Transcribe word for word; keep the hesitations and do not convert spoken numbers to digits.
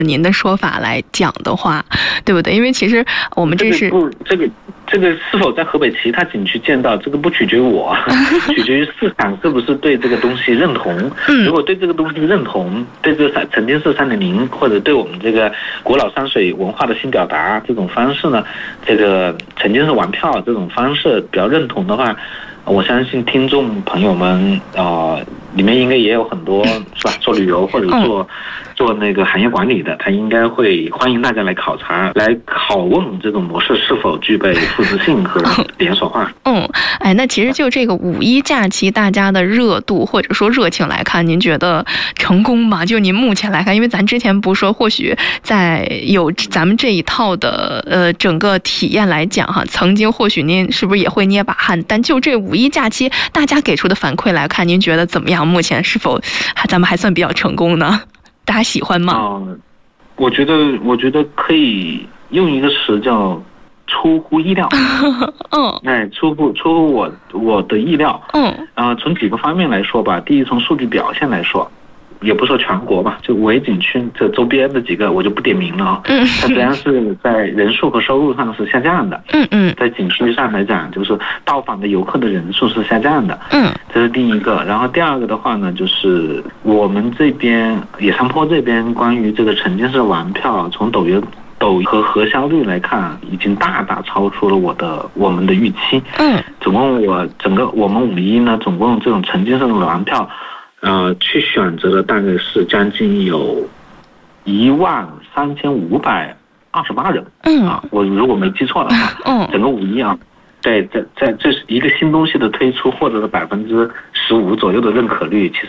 您的说法来讲的话，对不对？因为其实我们这是这个不这个这个是否在河北其他景区见到，这个不取决于我，取决于市场是不是对这个东西认同。 嗯、 如果对这个东西认同，对这个沉浸式三点零或者对我们这个古老山水文化的新表达这种方式呢，这个沉浸式玩票这种方式比较认同的话，我相信听众朋友们啊、呃，里面应该也有很多是吧？做旅游或者做、嗯、做那个行业管理的，他应该会欢迎大家来考察，来拷问这种模式是否具备复制性和连锁化。 嗯，哎，那其实就这个五一假期，大家的热度或者说热情来看，您觉得成功吗？就您目前来看，因为咱之前不说，或许在有咱们这一套的呃整个体验来讲哈，曾经或许您是不是也会捏把汗？但就这五一假期，大家给出的反馈来看，您觉得怎么样？目前是否还咱们还算比较成功呢？大家喜欢吗？ 哦、呃，我觉得，我觉得可以用一个词叫出乎意料。 嗯， 哎，出乎出乎我我的意料。 嗯， 啊、呃，从几个方面来说吧，第一，从数据表现来说。也不说全国吧，就五 A 景区这周边的几个我就不点名了啊。嗯，它实际上是在人数和收入上是下降的。 嗯嗯， 在景区上来讲，就是到访的游客的人数是下降的。 嗯， 这是第一个。然后第二个的话呢，就是我们这边野山坡这边关于这个沉浸式玩票，从抖音。抖和核销率来看，已经大大超出了我的我们的预期。 嗯， 总共我整个我们五一呢，总共这种沉浸式的玩票。呃，去选择的大概是将近有一万三千五百二十八人。 嗯啊，我如果没记错的话， 嗯， 整个五一啊，在在在这是一个新东西的推出，获得了百分之十五左右的认可率，其实